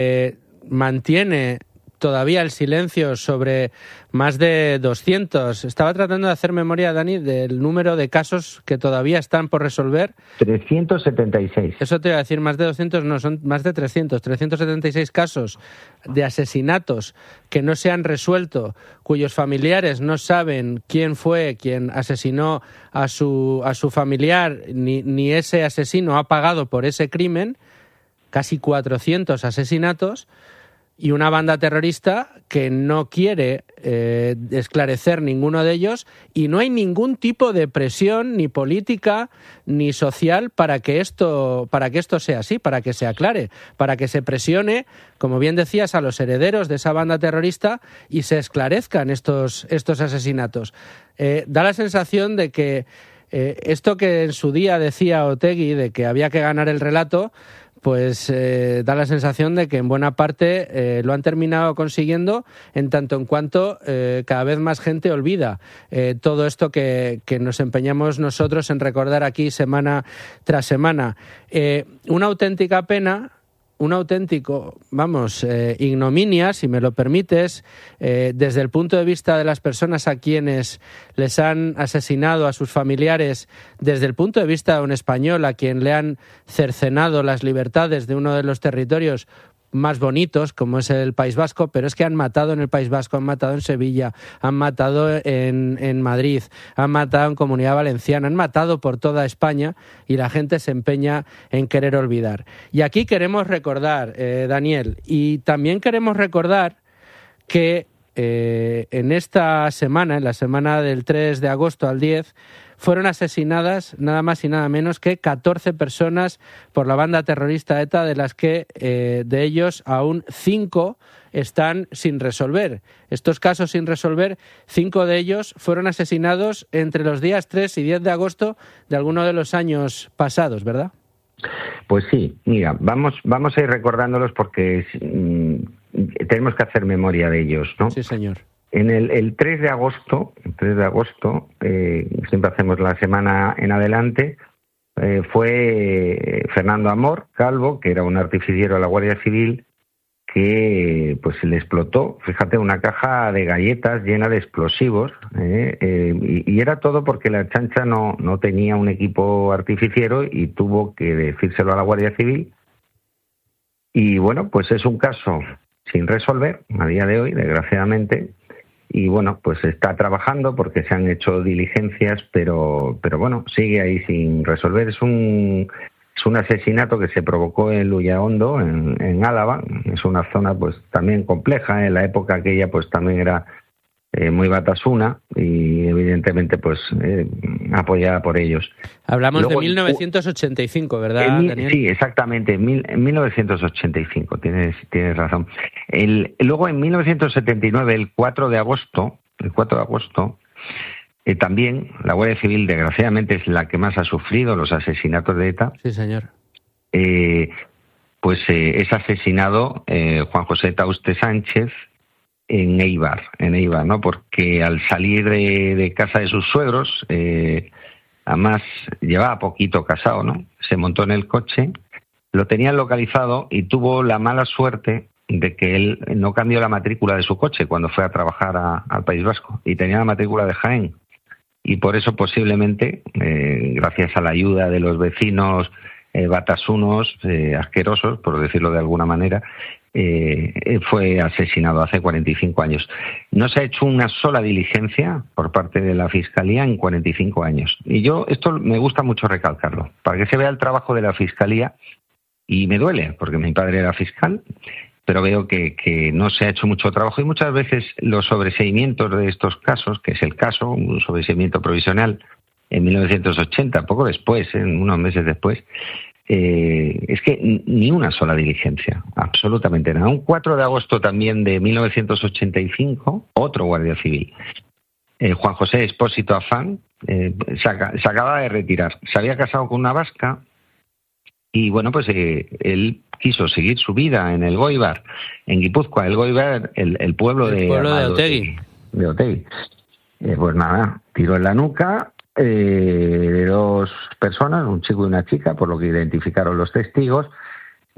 mantiene todavía el silencio sobre más de 200. Estaba tratando de hacer memoria, Dani, del número de casos que todavía están por resolver. 376. Eso te iba a decir, más de 200, no, son más de 300. 376 casos de asesinatos que no se han resuelto, cuyos familiares no saben quién fue quien asesinó a su familiar, ni ese asesino ha pagado por ese crimen. Casi 400 asesinatos. Y una banda terrorista que no quiere esclarecer ninguno de ellos, y no hay ningún tipo de presión ni política ni social para que esto sea así, para que se aclare, para que se presione, como bien decías, a los herederos de esa banda terrorista y se esclarezcan estos asesinatos. Da la sensación de que esto que en su día decía Otegi, de que había que ganar el relato, pues da la sensación de que en buena parte lo han terminado consiguiendo, en tanto en cuanto cada vez más gente olvida todo esto que nos empeñamos nosotros en recordar aquí semana tras semana. Una auténtica pena, un auténtico, ignominia, si me lo permites, desde el punto de vista de las personas a quienes les han asesinado, a sus familiares, desde el punto de vista de un español a quien le han cercenado las libertades de uno de los territorios más bonitos, como es el País Vasco, pero es que han matado en el País Vasco, han matado en Sevilla, han matado en Madrid, han matado en Comunidad Valenciana, han matado por toda España, y la gente se empeña en querer olvidar. Y aquí queremos recordar, Daniel, y también queremos recordar que en esta semana, en la semana del 3 de agosto al 10, fueron asesinadas nada más y nada menos que 14 personas por la banda terrorista ETA, de las que de ellos aún 5 están sin resolver. Estos casos sin resolver, 5 de ellos fueron asesinados entre los días 3 y 10 de agosto de alguno de los años pasados, ¿verdad? Pues sí, mira, vamos a ir recordándolos porque tenemos que hacer memoria de ellos, ¿no? Sí, señor. En el 3 de agosto, siempre hacemos la semana en adelante, fue Fernando Amor Calvo, que era un artificiero de la Guardia Civil, que pues se le explotó, fíjate, una caja de galletas llena de explosivos, y era todo porque la chancha no tenía un equipo artificiero y tuvo que decírselo a la Guardia Civil. Y bueno, pues es un caso sin resolver a día de hoy, desgraciadamente. Y bueno, pues se está trabajando porque se han hecho diligencias, pero bueno, sigue ahí sin resolver. Es un asesinato que se provocó en Lullahondo, en Álava. Es una zona pues también compleja. En la época aquella pues también era muy batasuna y evidentemente pues apoyada por ellos. Hablamos luego, de 1985, ¿verdad, Daniel? Sí, exactamente, en 1985, tienes razón. Luego en 1979, el 4 de agosto, también la Guardia Civil, desgraciadamente, es la que más ha sufrido los asesinatos de ETA. Sí, señor. Pues es asesinado Juan José Tauste Sánchez en Eibar, ¿no? Porque al salir de casa de sus suegros, además llevaba poquito casado, ¿no? Se montó en el coche, lo tenían localizado y tuvo la mala suerte de que él no cambió la matrícula de su coche cuando fue a trabajar al País Vasco, y tenía la matrícula de Jaén. Y por eso posiblemente, gracias a la ayuda de los vecinos batasunos, asquerosos, por decirlo de alguna manera, fue asesinado hace 45 años. No se ha hecho una sola diligencia por parte de la Fiscalía en 45 años. Y esto me gusta mucho recalcarlo, para que se vea el trabajo de la Fiscalía, y me duele, porque mi padre era fiscal, pero veo que no se ha hecho mucho trabajo, y muchas veces los sobreseimientos de estos casos, que es el caso, un sobreseimiento provisional en 1980, poco después, unos meses después, es que ni una sola diligencia, absolutamente nada. Un 4 de agosto también de 1985, otro guardia civil, Juan José Expósito Afán, se acaba de retirar. Se había casado con una vasca y bueno, pues él quiso seguir su vida en el Goibar, en Guipúzcoa. El Goibar, el pueblo de Otegi. De Otegi. Pues nada, tiró en la nuca de dos personas, un chico y una chica, por lo que identificaron los testigos.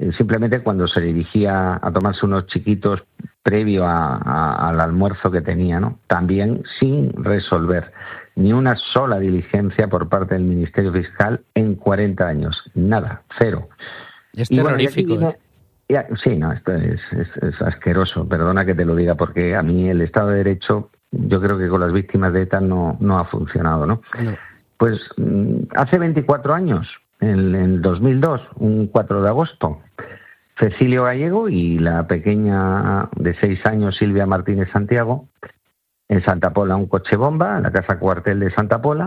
simplemente cuando se dirigía a tomarse unos chiquitos previo al almuerzo que tenía, ¿no? También sin resolver ni una sola diligencia por parte del Ministerio Fiscal en 40 años. Nada, cero. Es terrorífico. Sí, no, esto es asqueroso, perdona que te lo diga, porque a mí el Estado de Derecho, yo creo que con las víctimas de ETA no ha funcionado, ¿no? Pues hace 24 años, en el 2002, un 4 de agosto, Cecilio Gallego y la pequeña de 6 años, Silvia Martínez Santiago, en Santa Pola, un coche bomba, en la casa cuartel de Santa Pola,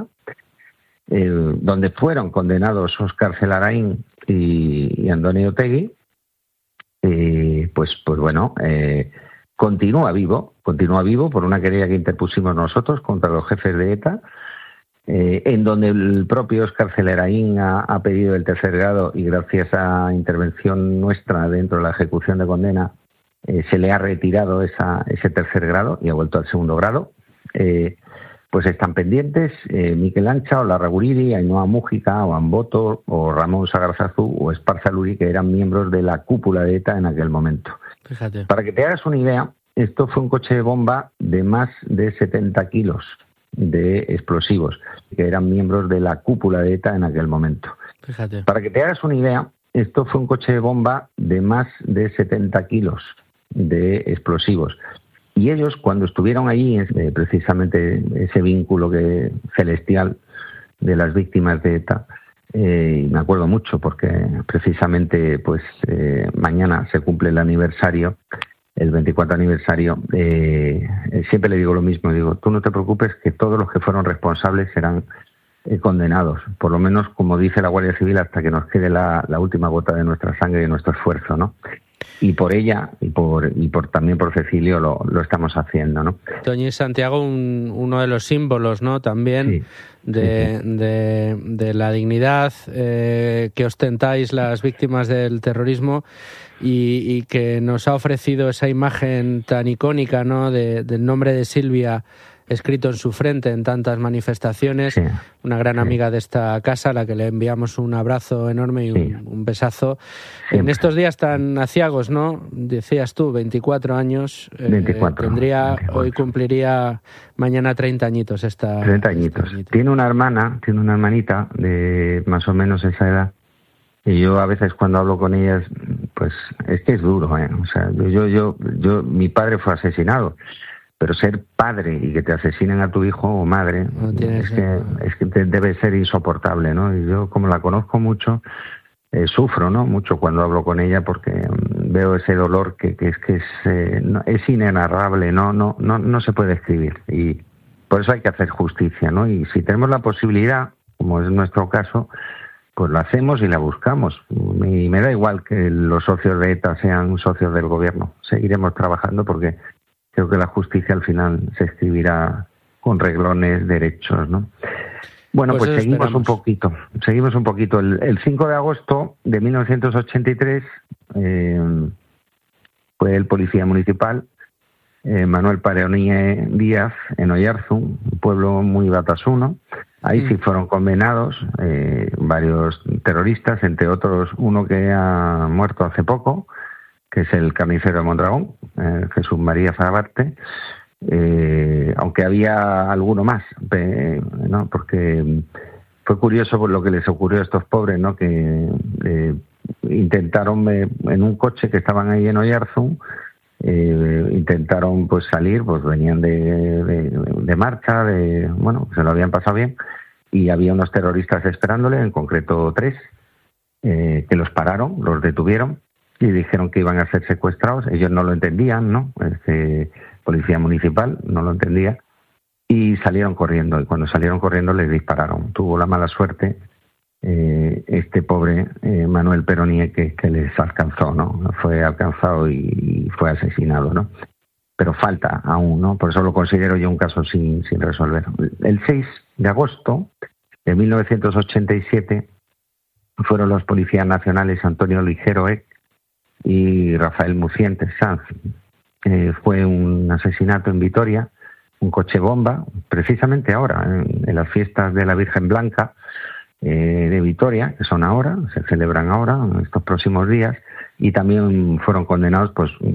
donde fueron condenados Óscar Celaraín y Antonio Otegui. Pues bueno, continúa vivo por una querella que interpusimos nosotros contra los jefes de ETA, en donde el propio Óscar Celaraín ha pedido el tercer grado, y gracias a intervención nuestra dentro de la ejecución de condena se le ha retirado ese tercer grado y ha vuelto al segundo grado. Pues están pendientes Miquel Ancha o Larra Guridi, Ainhoa Mújica o Amboto o Ramón Sagarzazú o Esparza Luri, que eran miembros de la cúpula de ETA en aquel momento. Fíjate. Para que te hagas una idea, esto fue un coche de bomba de más de 70 kilos de explosivos, que eran miembros de la cúpula de ETA en aquel momento. Fíjate. Para que te hagas una idea, esto fue un coche de bomba de más de 70 kilos de explosivos. Y ellos, cuando estuvieron allí, precisamente ese vínculo celestial de las víctimas de ETA, me acuerdo mucho porque precisamente pues mañana se cumple el aniversario, el 24 aniversario. Siempre le digo lo mismo, digo, tú no te preocupes, que todos los que fueron responsables serán condenados, por lo menos, como dice la Guardia Civil, hasta que nos quede la última gota de nuestra sangre y de nuestro esfuerzo, ¿no? Y por ella y por también por Cecilio lo estamos haciendo, ¿no? Toñi Santiago, uno de los símbolos, ¿no? También sí, de la dignidad que ostentáis las víctimas del terrorismo y que nos ha ofrecido esa imagen tan icónica, ¿no? Del nombre de Silvia escrito en su frente en tantas manifestaciones, sí, una gran amiga de esta casa, a la que le enviamos un abrazo enorme y un besazo. Siempre. En estos días tan aciagos, ¿no? Decías tú, 24 años. 24. Hoy cumpliría mañana 30 añitos 30 añitos. Tiene una hermanita de más o menos esa edad. Y yo a veces cuando hablo con ellas, pues es que es duro, ¿eh? O sea, mi padre fue asesinado. Pero ser padre y que te asesinen a tu hijo o madre, es que debe ser insoportable, ¿no? Y yo, como la conozco mucho, sufro, ¿no? Mucho cuando hablo con ella, porque veo ese dolor que es inenarrable, no se puede escribir. Y por eso hay que hacer justicia, ¿no? Y si tenemos la posibilidad, como es nuestro caso, pues la hacemos y la buscamos. Y me da igual que los socios de ETA sean socios del gobierno. Seguiremos trabajando porque creo que la justicia al final se escribirá con reglones derechos, ¿no? Bueno, pues seguimos un poquito. El 5 de agosto de 1983 fue el policía municipal Manuel Pareonie Díaz en Oyarzún, un pueblo muy batasuno. Ahí sí fueron condenados varios terroristas, entre otros uno que ha muerto hace poco, que es el carnicero de Mondragón, Jesús María Zabarte, aunque había alguno más, ¿no? Porque fue curioso por lo que les ocurrió a estos pobres, ¿no? Que intentaron, en un coche que estaban ahí en Oyarzún, intentaron pues salir, pues venían de marcha, se lo habían pasado bien, y había unos terroristas esperándole, en concreto 3, que los pararon, los detuvieron, y dijeron que iban a ser secuestrados. Ellos no lo entendían, ¿no? Policía municipal no lo entendía, y salieron corriendo, y cuando salieron corriendo les dispararon. Tuvo la mala suerte este pobre Manuel Pareonie que les alcanzó, ¿no? Fue alcanzado y fue asesinado, ¿no? Pero falta aún, ¿no? Por eso lo considero yo un caso sin resolver. El 6 de agosto de 1987 fueron los policías nacionales Antonio Ligero y Rafael Mucientes Sanz. Fue un asesinato en Vitoria, un coche bomba, precisamente ahora, en las fiestas de la Virgen Blanca de Vitoria, que son ahora, se celebran ahora, en estos próximos días, y también fueron condenados pues